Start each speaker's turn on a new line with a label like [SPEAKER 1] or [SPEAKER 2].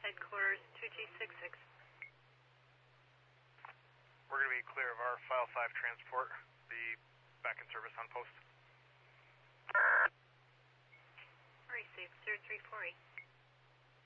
[SPEAKER 1] headquarters 2G66.
[SPEAKER 2] We're going to be clear of our File 5 transport. Be back in service on post.
[SPEAKER 1] Receive 0340.